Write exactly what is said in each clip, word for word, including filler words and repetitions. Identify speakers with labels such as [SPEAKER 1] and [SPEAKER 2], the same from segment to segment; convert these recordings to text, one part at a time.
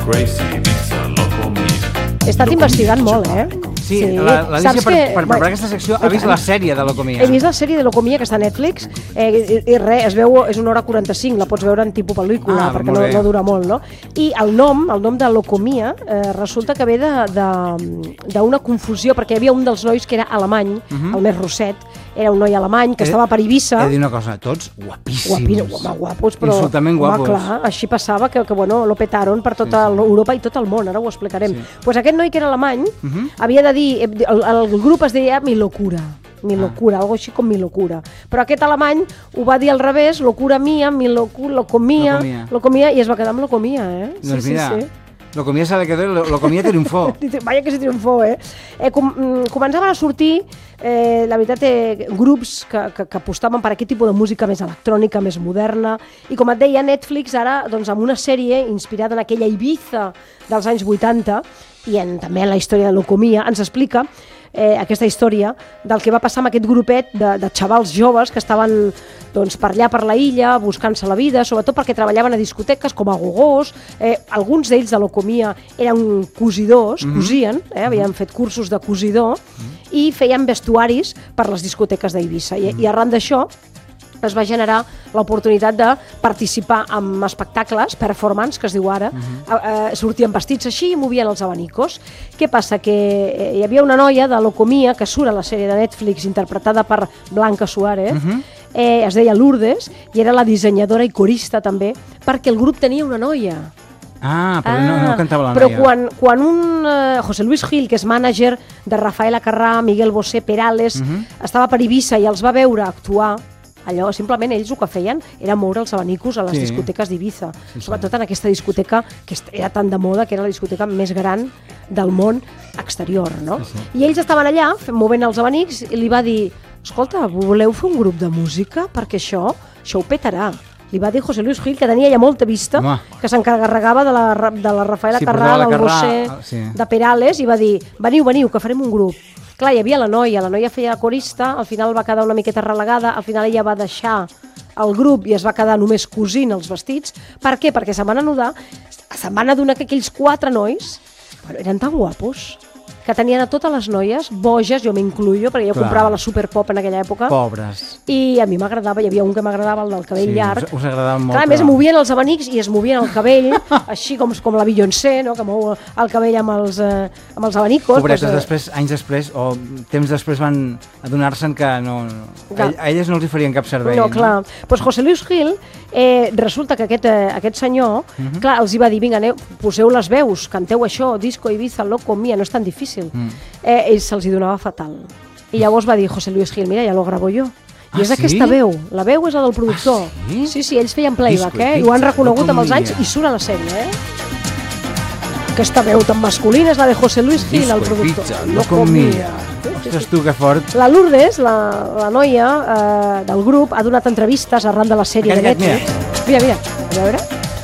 [SPEAKER 1] Crazy Ibiza, loco me.
[SPEAKER 2] He estat investigant molt, eh?
[SPEAKER 3] Sí, sí. l'Alícia per, que... per preparar aquesta secció ha vist la sèrie de Locomia.
[SPEAKER 2] He vist la sèrie de Locomia que està a Netflix eh, i, i res, es veu, és una hora quaranta-cinc, la pots veure en tipus pel·lícula, ah, perquè no, no dura molt, no? I el nom, el nom de Locomia, eh, resulta que ve d'una confusió, perquè hi havia un dels nois que era alemany, uh -huh. el més rosset, era un noi alemany que eh, estava per Eivissa.
[SPEAKER 3] He de dir una cosa, tots guapíssims.
[SPEAKER 2] Guapi, guapos, però...
[SPEAKER 3] Insultament guapos.
[SPEAKER 2] Home, clar, així passava, que, que bueno, lo petaron per tota sí, sí. Europa i tot el món, ara ho explicarem. Doncs sí. pues aquest noi que era alemany uh -huh. havia de dir, el, el grup es deia Mi Locura, Mi Locura, ah. algo així com Mi Locura. Però aquest alemany ho va dir al revés, Locura Mia, Mi Locura, Locomia,
[SPEAKER 3] Locomia,
[SPEAKER 2] Locomia, i es va quedar amb Locomia, eh?
[SPEAKER 3] Doncs
[SPEAKER 2] sí,
[SPEAKER 3] mira,
[SPEAKER 2] sí, sí.
[SPEAKER 3] Locomia se le quedó, Locomia triomfó.
[SPEAKER 2] Vaya que se triomfó, eh? eh com, començaven a sortir, eh, la veritat, eh, grups que, que, que apostaven per aquest tipus de música més electrònica, més moderna, i com et deia, Netflix ara, doncs, amb una sèrie inspirada en aquella Ibiza dels anys vuitanta, i en, també en la història de Locomia, ens explica eh, aquesta història del que va passar amb aquest grupet de, de xavals joves que estaven doncs, per allà per la illa, buscant-se la vida, sobretot perquè treballaven a discoteques com a gogós, eh, alguns d'ells de Locomia eren cosidors, mm-hmm. cosien, eh, havien fet cursos de cosidor, mm-hmm. i feien vestuaris per les discoteques d'Eivissa, i, mm-hmm. i arran d'això es va generar l'oportunitat de participar en espectacles, performance, que es diu ara, uh-huh. eh, sortien vestits així i movien els abanicos. Què passa? Que hi havia una noia de Locomia que surt a la sèrie de Netflix interpretada per Blanca Suárez, uh-huh. eh, es deia Lourdes, i era la dissenyadora i corista també, perquè el grup tenia una noia.
[SPEAKER 3] Ah, però ah, no, no cantava la
[SPEAKER 2] però
[SPEAKER 3] noia.
[SPEAKER 2] Però quan, quan un uh, José Luis Gil, que és mànager de Rafael Acarrà, Miguel Bosé, Perales, uh-huh. estava per Eivissa i els va veure actuar, allò, simplement ells el que feien era moure els abanicos a les sí. discoteques d'Eivissa, sí, sobretot en aquesta discoteca que era tan de moda, que era la discoteca més gran del món exterior, no? Sí, sí. I ells estaven allà movent els abanics i li va dir, escolta, voleu fer un grup de música? Perquè això, això ho petarà. Li va dir José Luis Gil, que tenia ja molta vista, Home. que s'encarregava de la, de la Rafaela sí, Carrà, del Bosé, sí. de Perales, i va dir, veniu, veniu, que farem un grup. Clar, hi havia la noia, la noia feia corista, al final va quedar una miqueta relegada, al final ella va deixar el grup i es va quedar només cosint els vestits. Per què? Perquè se'n van adonar, se'n van adonar que aquells quatre nois bueno, eren tan guapos que tenien a totes les noies boges, jo m'incluyo, perquè jo Clar. comprava la Superpop en aquella època.
[SPEAKER 3] Pobres.
[SPEAKER 2] I a mi m'agradava, hi havia un que m'agradava, el del cabell
[SPEAKER 3] sí,
[SPEAKER 2] llarg.
[SPEAKER 3] Us, us agradava molt.
[SPEAKER 2] Clar, a més, movien els abanics i es movien el cabell, així com, com la Beyoncé, no? que mou el cabell amb els, eh, amb els abanicos.
[SPEAKER 3] Pobretes,
[SPEAKER 2] doncs,
[SPEAKER 3] després, anys després, o temps després van adonar-se'n que no, a, a elles no els hi farien cap servei.
[SPEAKER 2] No, clar. Doncs no? pues José Luis Gil, eh, resulta que aquest, eh, aquest senyor, uh-huh. clar, els hi va dir, vinga, aneu, poseu les veus, canteu això, disco, Ibiza, Locomia, no és tan difícil. Uh-huh. Eh, ells se'ls hi donava fatal. I llavors va dir José Luis Gil, mira, ja lo grabo jo. I
[SPEAKER 3] ah,
[SPEAKER 2] és aquesta
[SPEAKER 3] sí?
[SPEAKER 2] veu, la veu és la del productor.
[SPEAKER 3] Ah, sí?
[SPEAKER 2] sí, sí, ells feien playback, eh? I ho han reconegut amb els anys i surt a la sèrie, eh? Aquesta veu tan masculina és la de José Luis Gil, el productor.
[SPEAKER 3] Pizza, Locomia. Ostres, tu, que fort.
[SPEAKER 2] La Lourdes, la, la noia eh, del grup, ha donat entrevistes arran de la sèrie
[SPEAKER 3] Aquest
[SPEAKER 2] de Netflix. Mira, mira, a veure.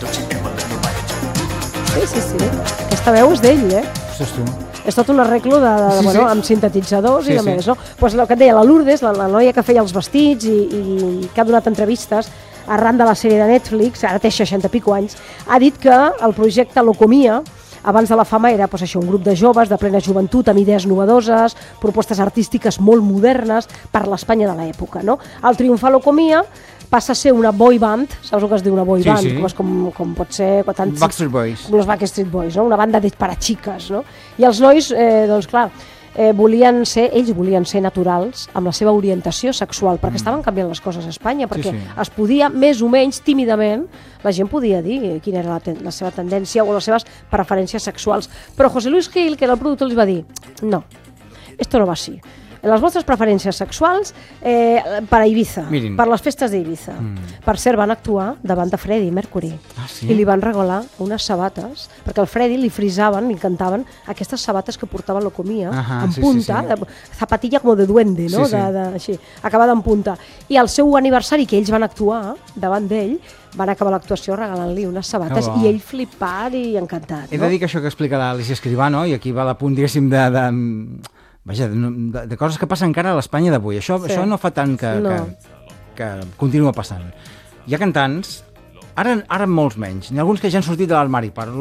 [SPEAKER 2] Sí, sí, sí. Aquesta veu és d'ell, eh?
[SPEAKER 3] Ostres, tu.
[SPEAKER 2] És tot un arreglo de, de,
[SPEAKER 3] sí,
[SPEAKER 2] bueno,
[SPEAKER 3] sí.
[SPEAKER 2] amb sintetitzadors sí, i de
[SPEAKER 3] sí.
[SPEAKER 2] més, no? Pues el que et deia, la Lourdes, la, la noia que feia els vestits i, i que ha donat entrevistes arran de la sèrie de Netflix, ara té seixanta i pico anys, ha dit que el projecte Locomia, abans de la fama, era pues, això, un grup de joves de plena joventut amb idees novedoses, propostes artístiques molt modernes per l'Espanya de l'època, no? Al triomfar Locomia passa a ser una boy band, saps el que es diu una boy
[SPEAKER 3] sí,
[SPEAKER 2] band?
[SPEAKER 3] Sí.
[SPEAKER 2] Com, com, com pot ser... Tant,
[SPEAKER 3] Backstreet Boys.
[SPEAKER 2] Com els Backstreet Boys, no? Una banda de para xiques, no? I els nois, eh, doncs clar, eh, volien ser, ells volien ser naturals amb la seva orientació sexual, perquè mm. estaven canviant les coses a Espanya, perquè sí, sí. es podia, més o menys, tímidament, la gent podia dir quina era la, ten la seva tendència o les seves preferències sexuals. Però José Luis Gil, que era el productor, els va dir, no, esto no va así. Les vostres preferències sexuals eh, per a Eivissa,
[SPEAKER 3] Mirin.
[SPEAKER 2] per les festes d'Eivissa. Mm. Per cert, van actuar davant de Freddie Mercury
[SPEAKER 3] ah, sí?
[SPEAKER 2] i li van regalar unes sabates, perquè al Freddie li frisaven, li cantaven aquestes sabates que portava Locomia,
[SPEAKER 3] ah,
[SPEAKER 2] en
[SPEAKER 3] sí,
[SPEAKER 2] punta,
[SPEAKER 3] sí, sí.
[SPEAKER 2] de, zapatilla com de duende, no?
[SPEAKER 3] Sí, sí.
[SPEAKER 2] De, de, així, acabada en punta. I al seu aniversari, que ells van actuar davant d'ell, van acabar l'actuació regalant-li unes sabates
[SPEAKER 3] oh,
[SPEAKER 2] i ell flipar i encantat.
[SPEAKER 3] He
[SPEAKER 2] no?
[SPEAKER 3] de dir que això que explica l'Alicia Escribano, i aquí va l'apunt, diguéssim, de... de... Vaja, de, de coses que passen encara a l'Espanya d'avui. Això, sí. això no fa tant que, no. que, que continua passant. Hi ha cantants, ara, ara molts menys, n'hi ha alguns que ja han sortit de l'armari, parlo